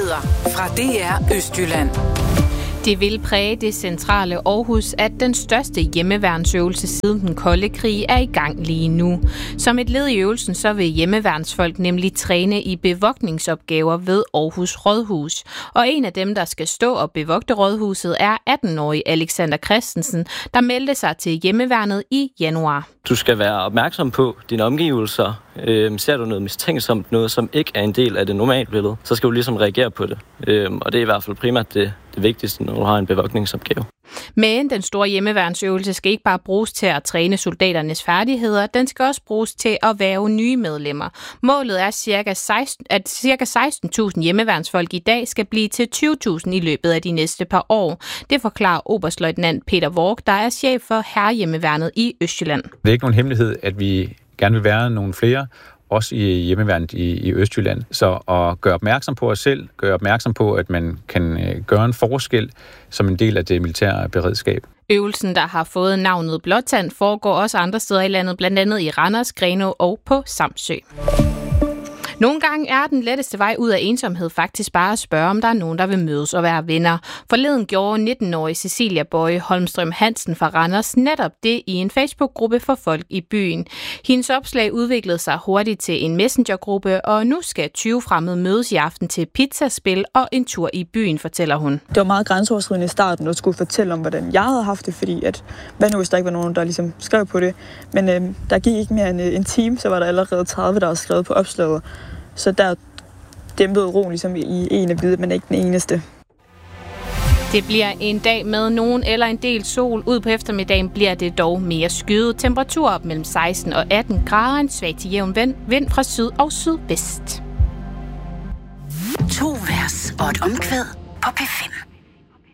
Nyheder fra DR Østjylland. Det vil præge det centrale Aarhus, at den største hjemmeværnsøvelse siden den kolde krig er i gang lige nu. Som et led i øvelsen, så vil hjemmeværnsfolk nemlig træne i bevogtningsopgaver ved Aarhus Rådhus. Og en af dem, der skal stå og bevogte Rådhuset, er 18-årige Alexander Christensen, der meldte sig til hjemmeværnet i januar. Du skal være opmærksom på dine omgivelser. Ser du noget mistænksomt, noget som ikke er en del af det normale billede, så skal du ligesom reagere på det. Og det er i hvert fald primært det vigtigste, når du har en bevogtningsopgave. Men den store hjemmeværnsøvelse skal ikke bare bruges til at træne soldaternes færdigheder, den skal også bruges til at hverve nye medlemmer. Målet er, at ca. 16.000 hjemmeværnsfolk i dag skal blive til 20.000 i løbet af de næste par år. Det forklarer oberstløjtnant Peter Work, der er chef for Hærhjemmeværnet i Østjylland. Det er ikke nogen hemmelighed, at vi gerne vil være nogle flere, også i hjemmeværnet i Østjylland. Så at gøre opmærksom på os selv, gøre opmærksom på, at man kan gøre en forskel som en del af det militære beredskab. Øvelsen, der har fået navnet Blåtand, foregår også andre steder i landet, blandt andet i Randers, Grenaa og på Samsø. Nogle gange er den letteste vej ud af ensomhed faktisk bare at spørge, om der er nogen, der vil mødes og være venner. Forleden gjorde 19-årige Cecilia Bøje Holmstrøm Hansen fra Randers netop det i en Facebook-gruppe for folk i byen. Hendes opslag udviklede sig hurtigt til en messengergruppe, og nu skal 20 fremmede mødes i aften til pizzaspil og en tur i byen, fortæller hun. Det var meget grænseoverskridende i starten at skulle fortælle om, hvordan jeg havde haft det, fordi hvad nu hvis der ikke var nogen, der ligesom skrev på det. Men der gik ikke mere end en time, så var der allerede 30, der var skrevet på opslaget. Så der dæmpede roen ligesom i en af vide, men ikke den eneste. Det bliver en dag med nogen eller en del sol. Ud på eftermiddagen bliver det dog mere skyet. Temperatur op mellem 16 og 18 grader. En svag til jævn vind fra syd og sydvest. 2 vers og et omkvæd på P5.